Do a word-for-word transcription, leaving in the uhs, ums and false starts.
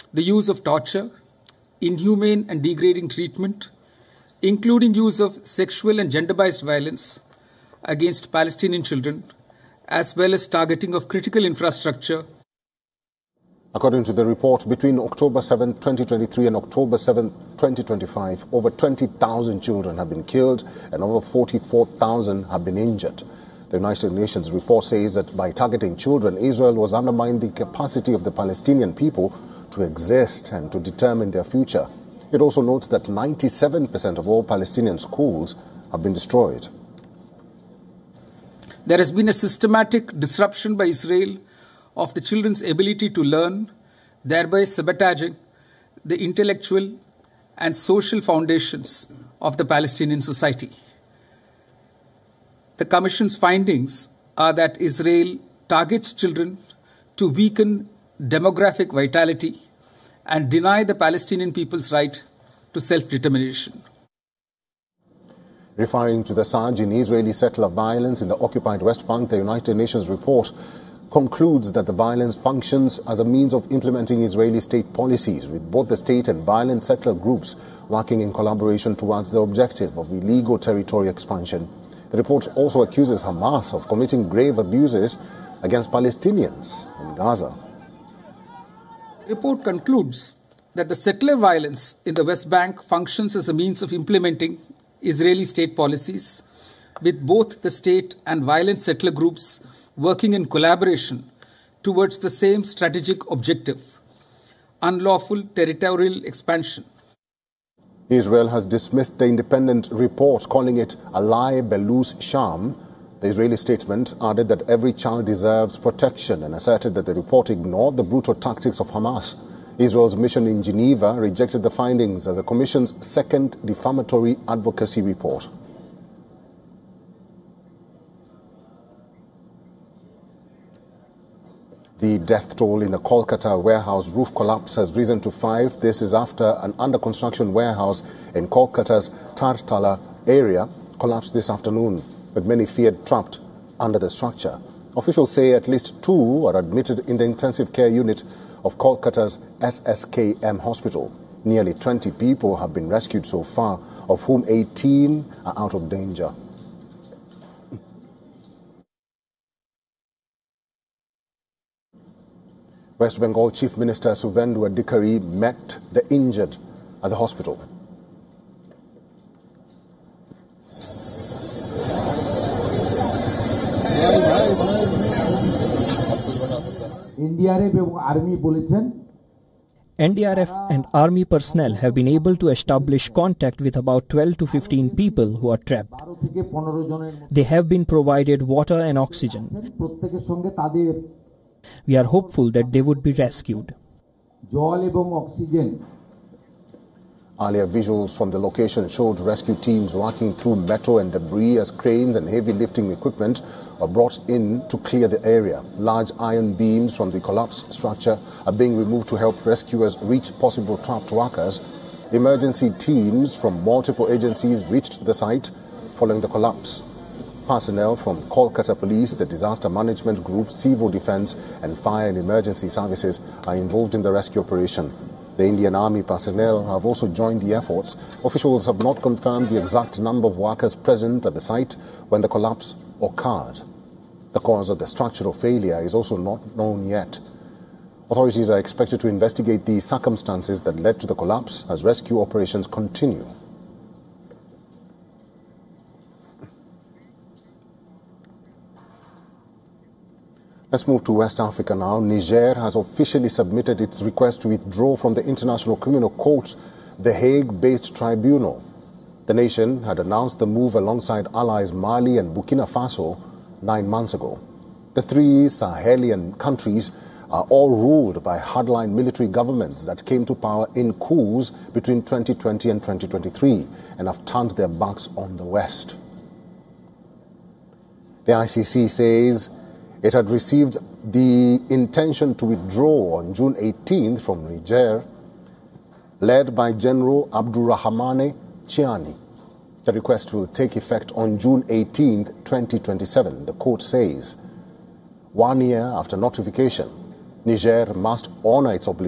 the use of torture, inhumane and degrading treatment, including use of sexual and gender-based violence against Palestinian children, as well as targeting of critical infrastructure. According to the report, between October seventh, twenty twenty-three and October seventh, twenty twenty-five, over twenty thousand children have been killed and over forty-four thousand have been injured. The United Nations report says that by targeting children, Israel was undermining the capacity of the Palestinian people to exist and to determine their future. It also notes that ninety-seven percent of all Palestinian schools have been destroyed. There has been a systematic disruption by Israel of the children's ability to learn, thereby sabotaging the intellectual and social foundations of the Palestinian society. The Commission's findings are that Israel targets children to weaken demographic vitality and deny the Palestinian people's right to self-determination. Referring to the surge in Israeli settler violence in the occupied West Bank, the United Nations report concludes that the violence functions as a means of implementing Israeli state policies, with both the state and violent settler groups working in collaboration towards the objective of illegal territory expansion. The report also accuses Hamas of committing grave abuses against Palestinians in Gaza. The report concludes that the settler violence in the West Bank functions as a means of implementing Israeli state policies, with both the state and violent settler groups working in collaboration towards the same strategic objective: unlawful territorial expansion. Israel has dismissed the independent report, calling it a lie belus sham. The Israeli statement added that every child deserves protection and asserted that the report ignored the brutal tactics of Hamas. Israel's mission in Geneva rejected the findings as the Commission's second defamatory advocacy report. The death toll in the Kolkata warehouse roof collapse has risen to five. This is after an under-construction warehouse in Kolkata's Tartala area collapsed this afternoon, with many feared trapped under the structure. Officials say at least two are admitted in the intensive care unit of Kolkata's S S K M hospital. Nearly twenty people have been rescued so far, of whom eighteen are out of danger. West Bengal Chief Minister Suvendu Adhikari met the injured at the hospital. N D R F and army personnel have been able to establish contact with about twelve to fifteen people who are trapped. They have been provided water and oxygen. We are hopeful that they would be rescued. Earlier visuals from the location showed rescue teams working through metal and debris as cranes and heavy lifting equipment were brought in to clear the area. Large iron beams from the collapsed structure are being removed to help rescuers reach possible trapped workers. Emergency teams from multiple agencies reached the site following the collapse. Personnel from Kolkata Police, the Disaster Management Group, Civil Defence and Fire and Emergency Services are involved in the rescue operation. The Indian Army personnel have also joined the efforts. Officials have not confirmed the exact number of workers present at the site when the collapse occurred. The cause of the structural failure is also not known yet. Authorities are expected to investigate the circumstances that led to the collapse as rescue operations continue. Let's move to West Africa now. Niger has officially submitted its request to withdraw from the International Criminal Court, the Hague-based tribunal. The nation had announced the move alongside allies Mali and Burkina Faso nine months ago. The three Sahelian countries are all ruled by hardline military governments that came to power in coups between twenty twenty and twenty twenty-three and have turned their backs on the West. The I C C says it had received the intention to withdraw on June eighteenth from Niger, led by General Abdurrahmane Chiani. The request will take effect on June eighteenth, twenty twenty-seven, the court says. One year after notification, Niger must honor its obligations